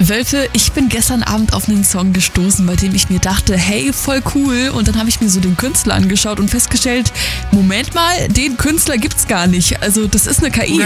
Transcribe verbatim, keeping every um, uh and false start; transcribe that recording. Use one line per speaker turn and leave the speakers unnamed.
Wölfe, ich bin gestern Abend auf einen Song gestoßen, bei dem ich mir dachte, hey, voll cool. Und dann habe ich mir so den Künstler angeschaut und festgestellt, Moment mal, den Künstler gibt's gar nicht. Also das ist eine K I.